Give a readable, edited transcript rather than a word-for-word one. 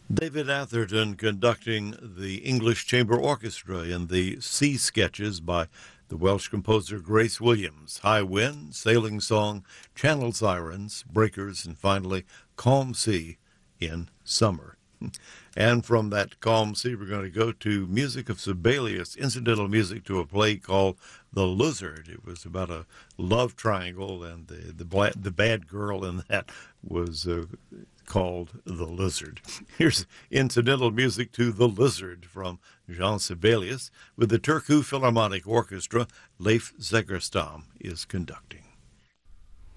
David Atherton conducting the English Chamber Orchestra in the Sea Sketches by the Welsh composer Grace Williams. High Wind, Sailing Song, Channel Sirens, Breakers, and finally Calm Sea in Summer. And from that Calm Sea, we're going to go to music of Sibelius, incidental music to a play called The Lizard. It was about a love triangle, and the bad girl in that was called The Lizard. Here's incidental music to The Lizard from Jean Sibelius with the Turku Philharmonic Orchestra. Leif Zegerstam is conducting.